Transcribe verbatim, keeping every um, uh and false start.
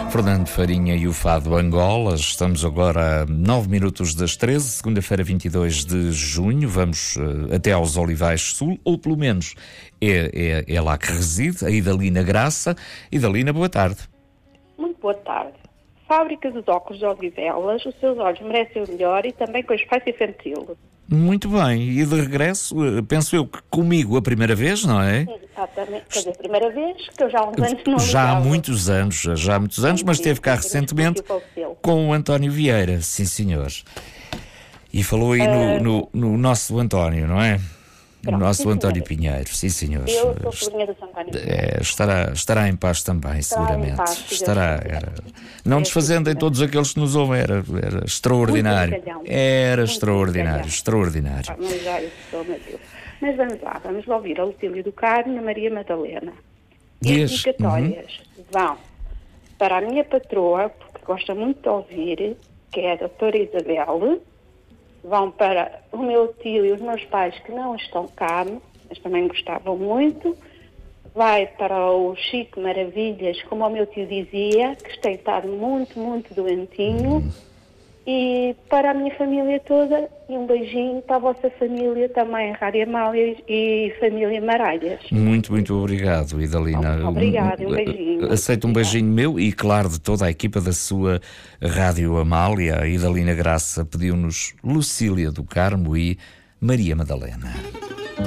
Fernando Farinha e o Fado Angola. Estamos agora a nove minutos das treze, segunda-feira, vinte e dois de junho. Vamos uh, até aos Olivais Sul, ou pelo menos é, é, é lá que reside, a Idalina Graça. Idalina, boa tarde. Muito boa tarde. Fábrica dos óculos de Odivelas, os seus olhos merecem o melhor e também com espaço infantil. Muito bem, e de regresso, penso eu que comigo a primeira vez, não é? Exatamente, quer dizer, a primeira vez, que eu já há uns anos não Já há ligava. muitos anos, já há muitos anos, mas esteve cá recentemente com o António Vieira, sim senhor. E falou aí no, no, no nosso António, não é? O nosso sim, António senhora. Pinheiro, sim senhor. Eu sou filhinha do São António. É, estará, estará em paz também, Estará seguramente. em paz, se Deus estará, quiser. era, não desfazendo em todos aqueles que nos ouvem, era, era extraordinário. Muito brincalhão. Era Muito extraordinário, brincalhão. extraordinário. Ah, mas já eu sou, meu Deus. Mas vamos lá, vamos ouvir a Lucília do Carmo e a Maria Madalena. E E as as- dedicatórias vão para a minha patroa, porque gosta muito de ouvir, que é a doutora Isabel. Vão para o meu tio e os meus pais que não estão cá, mas também gostavam muito. Vai para o Chico Maravilhas, como o meu tio dizia, que tem estado muito, muito doentinho. E para a minha família toda, e um beijinho para a vossa família também, Rádio Amália e família Maralhas. Muito, muito obrigado, Idalina. Obrigada, um beijinho. Aceito um beijinho meu e, claro, de toda a equipa da sua Rádio Amália. A Idalina Graça pediu-nos Lucília do Carmo e Maria Madalena.